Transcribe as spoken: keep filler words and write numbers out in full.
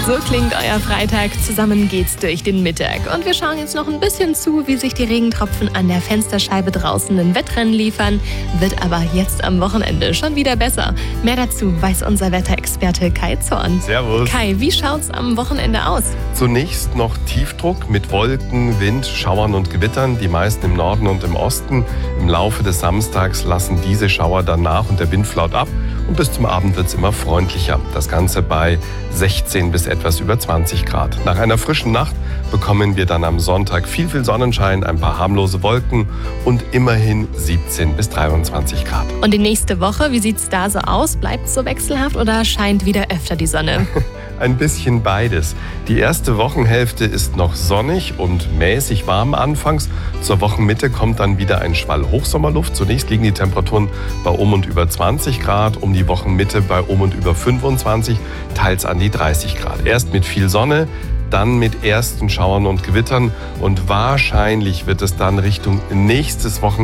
So klingt euer Freitag. Zusammen geht's durch den Mittag. Und wir schauen jetzt noch ein bisschen zu, wie sich die Regentropfen an der Fensterscheibe draußen ein Wettrennen liefern. Wird aber jetzt am Wochenende schon wieder besser. Mehr dazu weiß unser Wetterexperte Kai Zorn. Servus. Kai, wie schaut's am Wochenende aus? Zunächst noch Tiefdruck mit Wolken, Wind, Schauern und Gewittern. Die meisten im Norden und im Osten. Im Laufe des Samstags lassen diese Schauer dann nach und der Wind flaut ab. Und bis zum Abend wird es immer freundlicher. Das Ganze bei sechzehn bis etwas über zwanzig Grad. Nach einer frischen Nacht bekommen wir dann am Sonntag viel, viel Sonnenschein, ein paar harmlose Wolken und immerhin siebzehn bis dreiundzwanzig Grad. Und die nächste Woche, wie sieht's da so aus? Bleibt's so wechselhaft oder scheint wieder öfter die Sonne? Ein bisschen beides. Die erste Wochenhälfte ist noch sonnig und mäßig warm anfangs. Zur Wochenmitte kommt dann wieder ein Schwall Hochsommerluft. Zunächst liegen die Temperaturen bei um und über zwanzig Grad, um die Wochenmitte bei um und über fünfundzwanzig, teils an die dreißig Grad. Erst mit viel Sonne, dann mit ersten Schauern und Gewittern und wahrscheinlich wird es dann Richtung nächstes Wochenende